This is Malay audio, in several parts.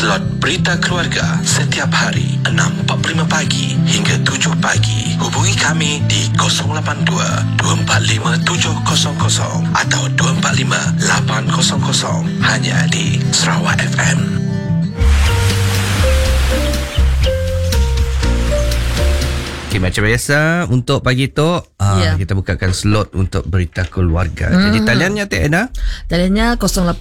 Slot Berita Keluarga setiap hari 6.45 pagi hingga 7 pagi. Hubungi kami di 082-245-700 atau 245-800 hanya di Sarawak FM. Okay, macam biasa untuk pagi tu kita bukakan slot untuk berita keluarga. Jadi taliannya Tek Ena? Taliannya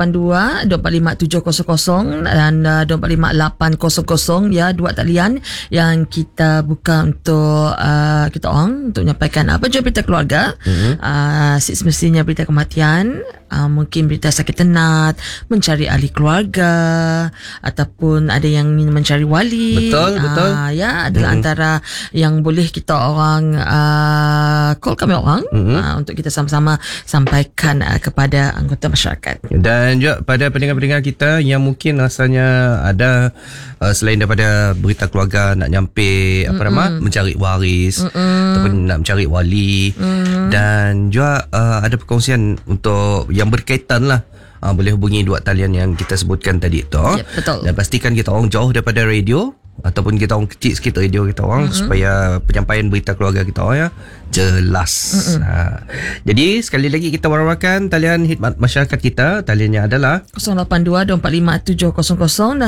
082-245-700 dan 245-800 ya, dua talian yang kita buka untuk kita orang untuk menyampaikan apa je berita keluarga. Semestinya berita kematian, mungkin berita sakit tenat, mencari ahli keluarga, ataupun ada yang mencari wali. Betul. Ya, adalah antara yang boleh kita orang call kami orang untuk kita sama-sama sampaikan kepada anggota masyarakat. Dan juga pada pendengar-pendengar kita yang mungkin rasanya ada selain daripada berita keluarga nak nyampe mencari waris ataupun nak mencari wali, dan juga ada perkongsian untuk yang berkaitan lah. Boleh hubungi dua talian yang kita sebutkan tadi tu. Betul. Dan pastikan kita orang jauh daripada radio, ataupun kita orang kecil sikit radio kita orang, supaya penyampaian berita keluarga kita orang jelas. Jadi sekali lagi kita war-warkan talian khidmat masyarakat kita. Taliannya adalah 082-245-700 dan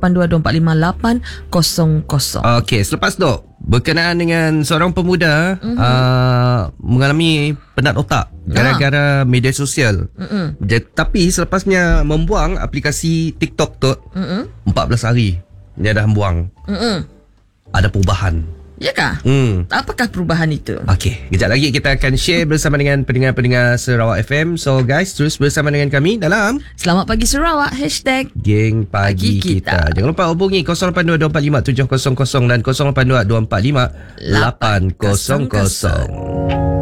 082-245-800. Okey, selepas tu berkenaan dengan seorang pemuda mengalami penat otak gara-gara media sosial. Tapi selepasnya membuang aplikasi TikTok tu 14 hari dia dah buang. Ada perubahan. Ya kah? Apakah perubahan itu? Okey, kejap lagi kita akan share bersama dengan pendengar-pendengar Sarawak FM. So guys, terus bersama dengan kami dalam Selamat Pagi Sarawak #Geng Pagi Kita. Jangan lupa hubungi 082-245-700 dan 082-245-800.